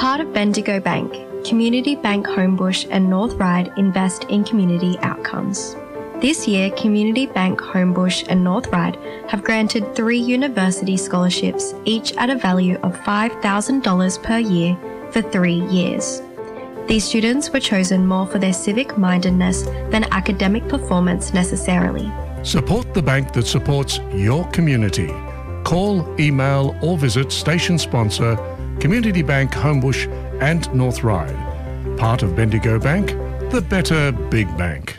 part of Bendigo Bank, Community Bank Homebush and North Ryde invest in community outcomes. This year, Community Bank Homebush and North Ryde have granted 3 university scholarships, each at a value of $5,000 per year for 3 years. These students were chosen more for their civic-mindedness than academic performance necessarily. Support the bank that supports your community. Call, email or visit station sponsor Community Bank Homebush and North Ryde. Part of Bendigo Bank, the better big bank.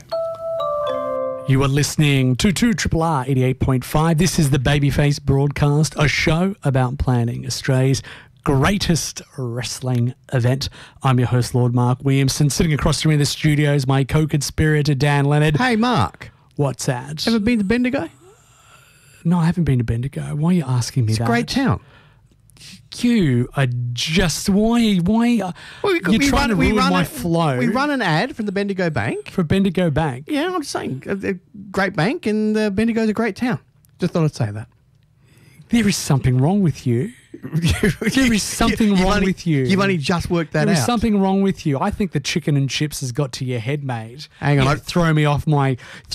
You are listening to 2RRR 88.5. This is the Babyface Broadcast, a show about planning Australia's greatest wrestling event. I'm your host, Lord Mark Williamson. Sitting across from me in the studios, my co-conspirator, Dan Leonard. Hey, Mark. What's that? Ever been to Bendigo? No, I haven't been to Bendigo. Why are you asking me that? It's a great town. You are just... Why you're trying to ruin my flow. We run an ad from the Bendigo Bank. For Bendigo Bank? Yeah, I'm just saying. A great bank, and Bendigo's a great town. Just thought I'd say that. There is something wrong with you. There is something wrong with you. You've only just worked that out. There is something wrong with you. I think the chicken and chips has got to your head, mate. Hang on. You throw me off my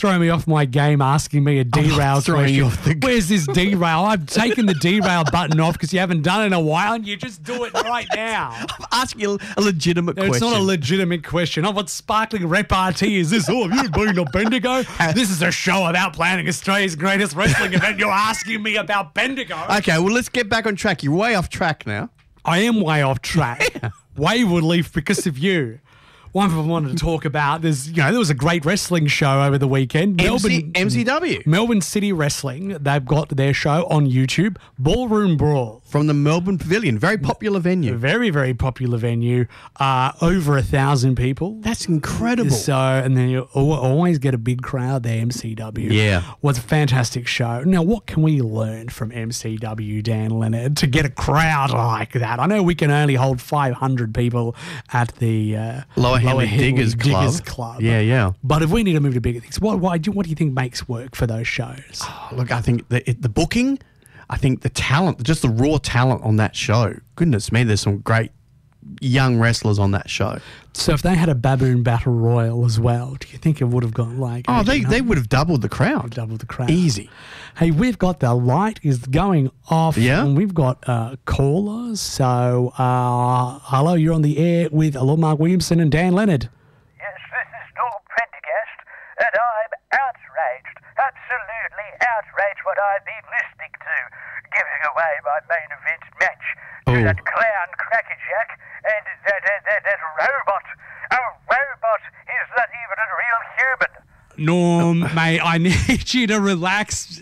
game asking me a derail question. Where's this derail? I've taken the derail button off because you haven't done it in a while, and you just do it right now. I'm asking you a legitimate question. It's not a legitimate question. Oh, what sparkling repartee is this? Oh, have you been to Bendigo? This is a show about planning Australia's greatest wrestling event. You're asking me about Bendigo. Okay, well, let's get back on track. You're way off track now. I am way off track. Yeah. Wayward Leaf because of you. One thing I wanted to talk about, there was a great wrestling show over the weekend. MCW. Melbourne City Wrestling. They've got their show on YouTube, Ballroom Brawl. From the Melbourne Pavilion. Very popular venue. Very, very popular venue. Over 1,000 people. That's incredible. So, and then you always get a big crowd there, MCW. Yeah. Was a fantastic show. Now, what can we learn from MCW, Dan Leonard, to get a crowd like that? I know we can only hold 500 people at the Lower Henley Diggers Club. Yeah. But if we need to move to bigger things, what do you think makes work for those shows? Oh, look, I think the booking, I think the talent, just the raw talent on that show. Goodness me, there's some great young wrestlers on that show. So if they had a Baboon Battle Royal as well, do you think it would have gone like... Oh, they would have doubled the crowd. Doubled the crowd. Easy. Hey, we've got the light is going off. Yeah. And we've got callers. So, hello, you're on the air with Lord Mark Williamson and Dan Leonard. Yes, this is Norm Prendergast, and I'm outraged, absolutely outraged what I've been listening to, giving away my main event match to that clown crackerjack and that robot. A robot is not even a real human. Norm, mate, I need you to relax.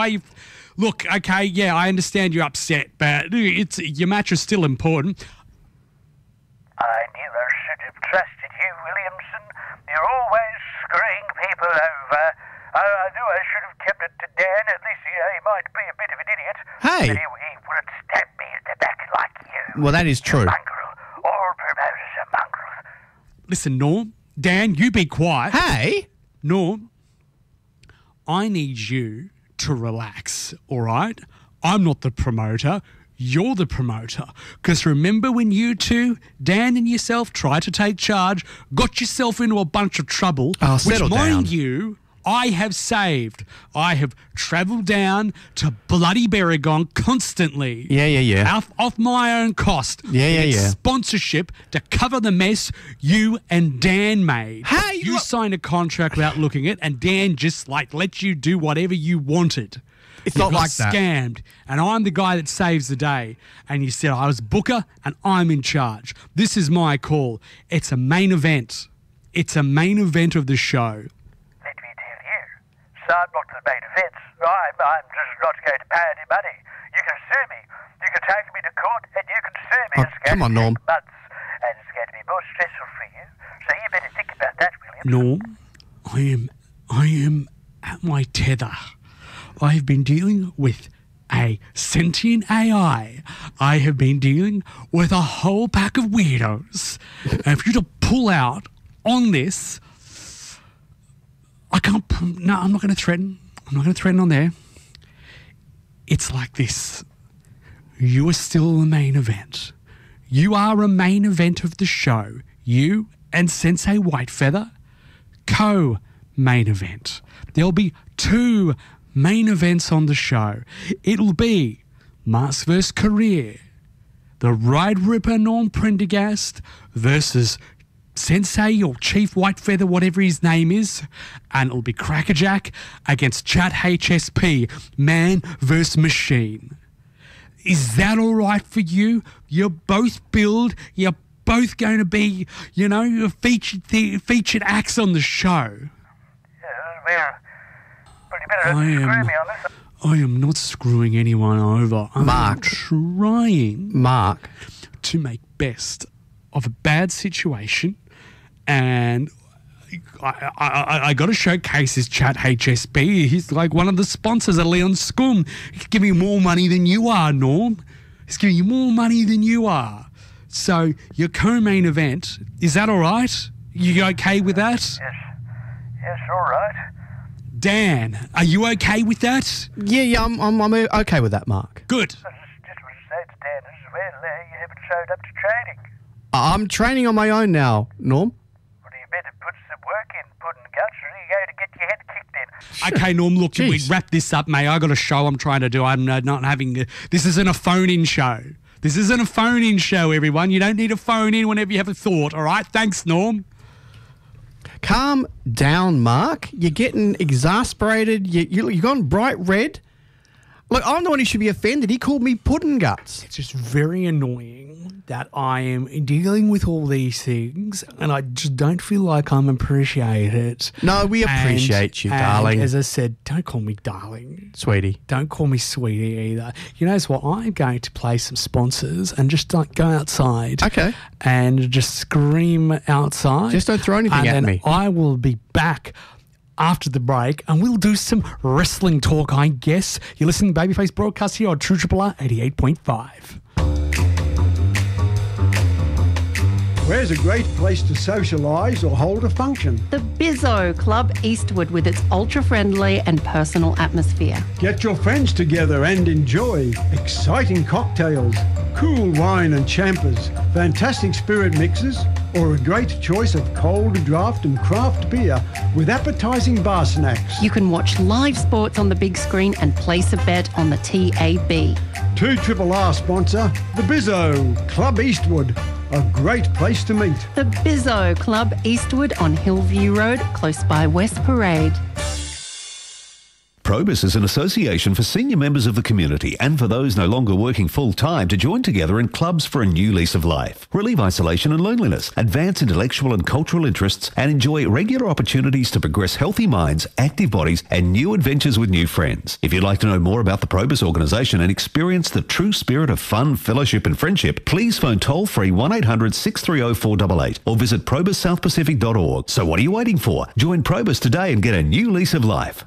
Look, okay, yeah, I understand you're upset, but your match is still important. I knew I should have trusted you, Williamson. You're always screwing people over. I knew I should have kept it to Dan. At least he might be a bit of an idiot. Hey. But he wouldn't stab me in the back like you. Well, that is true. Mongrel. All promoters are mongrels. Listen, Norm, Dan, you be quiet. Hey. Norm, I need you to relax, all right? I'm not the promoter. You're the promoter. Because remember when you two, Dan and yourself, tried to take charge, got yourself into a bunch of trouble, settle which, mind down. you, I have saved. I have travelled down to bloody Berrigon constantly. Yeah. Off my own cost. Yeah. Sponsorship to cover the mess you and Dan made. Hey, you signed a contract without looking at it, and Dan just let you do whatever you wanted. It's You not got like that. Scammed, and I'm the guy that saves the day. And you said I was booker, and I'm in charge. This is my call. It's a main event. It's a main event of the show. Let me tell you, so I'm not the main event. I'm just not going to pay any money. You can sue me. You can take me to court, and you can sue me. Oh, It's going come on, to Norm. take months, and it's going to be more stressful for you. So you better think about that, William. Norm, I am at my tether. I have been dealing with a sentient AI. I have been dealing with a whole pack of weirdos. And for you to pull out on this, I can't... No, I'm not going to threaten. I'm not going to threaten on there. It's like this. You are still the main event. you are a main event of the show. You and Sensei Whitefeather, co-main event. There'll be 2 main events on the show. It'll be Mars vs. Career, the Ride Ripper Norm Prendergast versus Sensei or Chief Whitefeather, whatever his name is, and it'll be Crackerjack against Chat HSP, Man vs. Machine. Is that all right for you? You're both billed. You're both going to be, featured acts on the show. Well, you better screw me on this. I am not screwing anyone over. I'm trying to make best of a bad situation, and I got to showcase his Chat HSP. He's like one of the sponsors of Leon Scum. He's giving you more money than you are, Norm. He's giving you more money than you are. So your co-main event, is that all right? You okay with that? Yes, all right. Dan, are you okay with that? Yeah, I'm okay with that, Mark. Good. Just what I said to Dan as well, you haven't showed up to training. I'm training on my own now, Norm. Well, you better put some work in, pudding guts, or you're going to get your head kicked in. Okay, Norm, look, Jeez. we wrap this up, mate. I got a show I'm trying to do. I'm not having... This isn't a phone-in show. This isn't a phone-in show, everyone. You don't need a phone in whenever you have a thought, all right? Thanks, Norm. Calm down, Mark. You're getting exasperated. You've gone bright red. Look, I'm the one who should be offended. He called me pudding guts. It's just very annoying that I am dealing with all these things and I just don't feel like I'm appreciated. No, we appreciate you, darling. As I said, don't call me darling. Sweetie. Don't call me sweetie either. You know what? I'm going to play some sponsors and just like go outside. Okay. And just scream outside. Just don't throw anything at me. I will be back after the break, and we'll do some wrestling talk, I guess. You're listening to Babyface Broadcast here on True Triple R 88.5. Where's a great place to socialise or hold a function? The Bizzo Club Eastwood with its ultra-friendly and personal atmosphere. Get your friends together and enjoy exciting cocktails, cool wine and champers, fantastic spirit mixes, or a great choice of cold draft and craft beer with appetising bar snacks. You can watch live sports on the big screen and place a bet on the TAB. 2RRR sponsor, the Bizzo Club Eastwood. A great place to meet. The Bizzo Club Eastwood on Hillview Road, close by West Parade. Probus is an association for senior members of the community and for those no longer working full-time to join together in clubs for a new lease of life. Relieve isolation and loneliness, advance intellectual and cultural interests, and enjoy regular opportunities to progress healthy minds, active bodies, and new adventures with new friends. If you'd like to know more about the Probus organisation and experience the true spirit of fun, fellowship and friendship, please phone toll-free 1800 630 488 or visit probussouthpacific.org. So what are you waiting for? Join Probus today and get a new lease of life.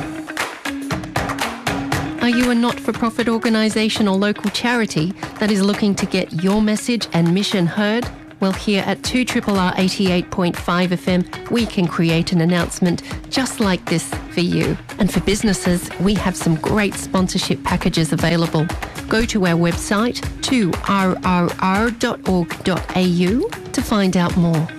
Are you a not-for-profit organisation or local charity that is looking to get your message and mission heard? Well, here at 2RRR 88.5 FM, we can create an announcement just like this for you. And for businesses, we have some great sponsorship packages available. Go to our website, 2rrr.org.au, to find out more.